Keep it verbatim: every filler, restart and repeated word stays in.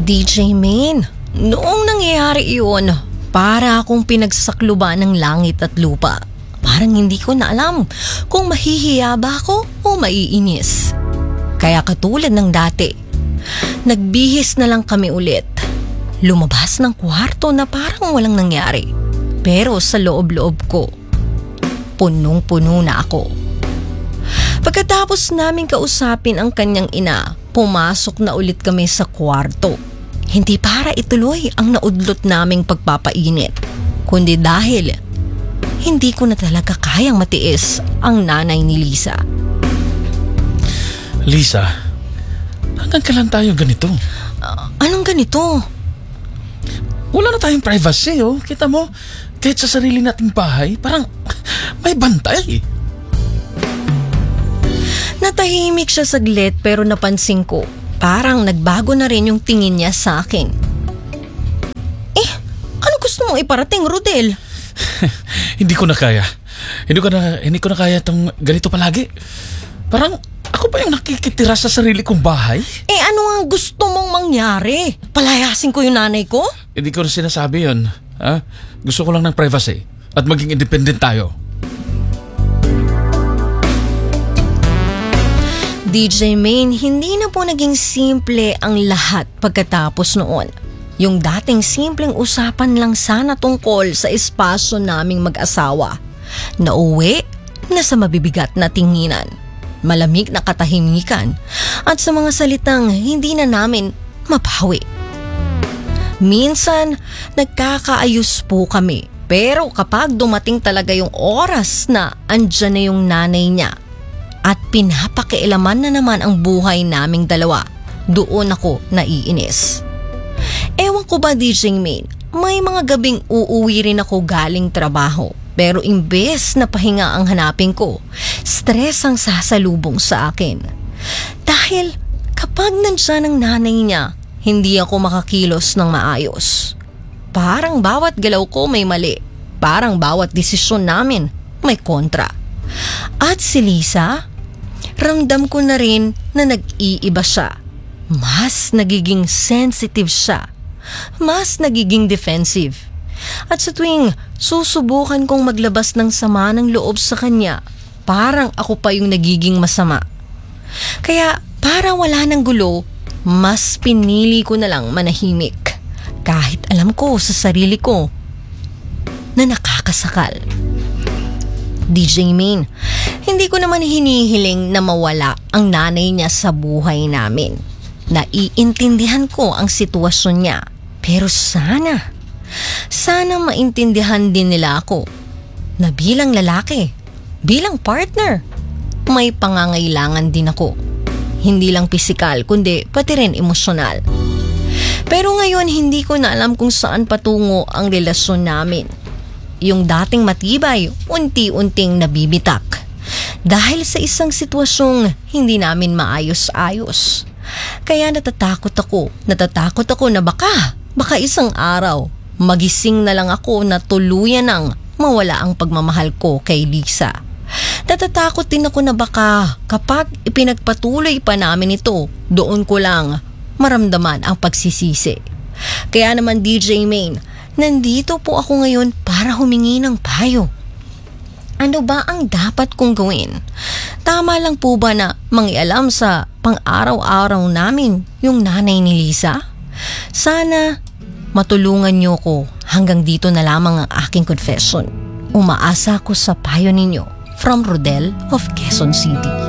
D J Main, noong nangyayari iyon, para akong pinagsakluban ng langit at lupa. Parang hindi ko na alam kung mahihiya ba ako o maiinis. Kaya katulad ng dati, nagbihis na lang kami ulit. Lumabas ng kwarto na parang walang nangyari. Pero sa loob-loob ko, punong-puno na ako. Pagkatapos namin kausapin ang kanyang ina, pumasok na ulit kami sa kwarto. Hindi para ituloy ang naudlot naming pagpapainit, kundi dahil hindi ko na talaga kayang matiis ang nanay ni Lisa. Lisa, hanggang kailan tayo ganito? Uh, anong ganito? Wala na tayong privacy, oh. Kita mo, kahit sa sarili nating bahay, parang may bantay. Natahimik siya saglit pero napansin ko, parang nagbago na rin yung tingin niya sa akin. Eh, ano gusto mong iparating, Rodel? Hindi ko na kaya. Hindi ko na, hindi ko na kaya itong ganito palagi. Parang ako ba yung nakikitira sa sarili kong bahay? Eh, ano ang gusto mong mangyari? Palayasin ko yung nanay ko? Hindi ko na sinasabi yun. Ha? Gusto ko lang ng privacy at maging independent tayo. D J Main, hindi na po naging simple ang lahat pagkatapos noon. Yung dating simpleng usapan lang sana tungkol sa espasyo naming mag-asawa. Nauwi na sa mabibigat na tinginan, malamig na katahimikan, at sa mga salitang hindi na namin mapawi. Minsan, nagkakaayos po kami, pero kapag dumating talaga yung oras na andyan na yung nanay niya, at pinapakialaman na naman ang buhay naming dalawa, doon ako naiinis. Ewan ko ba, D J Main, may mga gabing uuwi rin ako galing trabaho, pero imbes na pahinga ang hanapin ko, stress ang sasalubong sa akin. Dahil kapag nandiyan ang nanay niya, hindi ako makakilos ng maayos. Parang bawat galaw ko may mali, parang bawat desisyon namin may kontra. At si Lisa, ramdam ko na rin na nag-iiba siya. Mas nagiging sensitive siya. Mas nagiging defensive. At sa tuwing susubukan kong maglabas ng sama ng loob sa kanya, parang ako pa yung nagiging masama. Kaya para wala ng gulo, mas pinili ko na lang manahimik. Kahit alam ko sa sarili ko na nakakasakal. D J Main, hindi ko naman hinihiling na mawala ang nanay niya sa buhay namin. Naiintindihan ko ang sitwasyon niya, pero sana, sana maintindihan din nila ako na bilang lalaki, bilang partner, may pangangailangan din ako. Hindi lang pisikal, kundi pati rin emosyonal. Pero ngayon hindi ko na alam kung saan patungo ang relasyon namin. Yung dating matibay, unti-unting nabibitak. Dahil sa isang sitwasyong hindi namin maayos-ayos. Kaya natatakot ako, natatakot ako na baka, baka isang araw, magising na lang ako na tuluyan nang mawala ang pagmamahal ko kay Lisa. Natatakot din ako na baka kapag ipinagpatuloy pa namin ito, doon ko lang maramdaman ang pagsisisi. Kaya naman D J Main, nandito po ako ngayon para humingi ng payo. Ano ba ang dapat kong gawin? Tama lang po ba na mangialam sa pang-araw-araw namin yung nanay ni Lisa? Sana matulungan niyo ko. Hanggang dito na lamang ang aking confession. Umaasa ko sa payo ninyo. From Rodel of Quezon City.